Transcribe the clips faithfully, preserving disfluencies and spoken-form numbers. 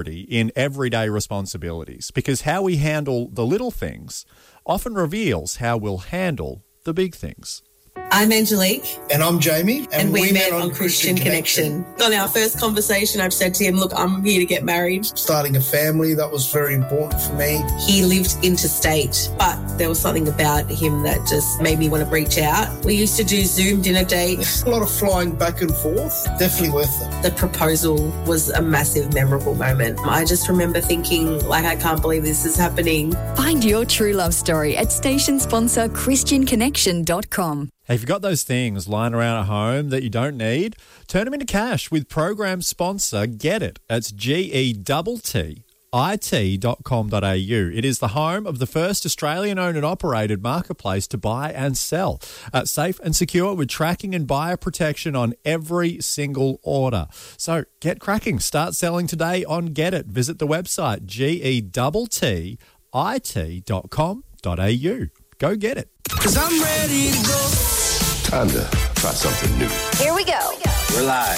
in everyday responsibilities, because how we handle the little things often reveals how we'll handle the big things. I'm Angelique. And I'm Jamie. And, and we, we met on Christian, Christian Connection. Connection. On our first conversation, I've said to him, look, I'm here to get married. Starting a family, that was very important for me. He lived interstate, but there was something about him that just made me want to reach out. We used to do Zoom dinner dates. A lot of flying back and forth. Definitely worth it. The proposal was a massive, memorable moment. I just remember thinking, like, I can't believe this is happening. Find your true love story at station sponsor christian connection dot com. Hey, if you've got those things lying around at home that you don't need, turn them into cash with program sponsor Get It. That's G E T T I T dot com dot A U. It is the home of the first Australian-owned and operated marketplace to buy and sell. Uh, safe and secure with tracking and buyer protection on every single order. So get cracking. Start selling today on Get It. Visit the website G E T T I T dot com dot A U. Go get it. Cause I'm ready to go. Time to try something new. Here we go. We're live.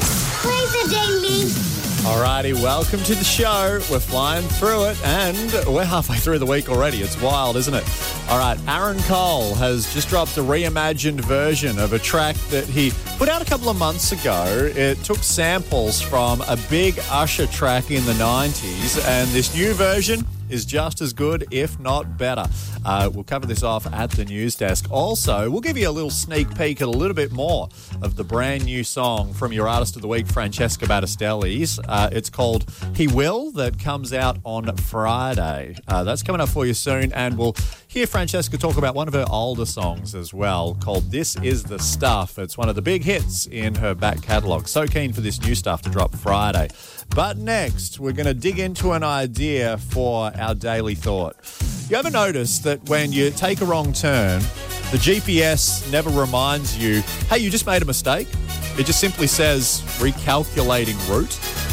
Play the daily. Alrighty, welcome to the show. We're flying through it and we're halfway through the week already. It's wild, isn't it? All right, Aaron Cole has just dropped a reimagined version of a track that he put out a couple of months ago. It took samples from a big Usher track in the nineties, and this new version is just as good, if not better. Uh, we'll cover this off at the news desk. Also, we'll give you a little sneak peek at a little bit more of the brand new song from your Artist of the Week, Francesca Battistelli's. Uh, it's called He Will, that comes out on Friday. Uh, that's coming up for you soon, and we'll hear Francesca talk about one of her older songs as well, called This Is The Stuff. It's one of the big hits in her back catalogue. So keen for this new stuff to drop Friday. But next, we're going to dig into an idea for our daily thought. You ever notice that when you take a wrong turn, the G P S never reminds you, hey, you just made a mistake? It just simply says recalculating route.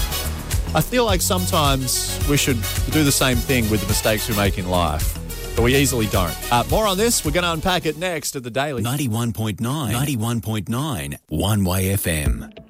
I feel like sometimes we should do the same thing with the mistakes we make in life, but we easily don't. Uh, more on this, we're going to unpack it next at The Daily. ninety-one point nine, ninety-one point nine, One Way F M.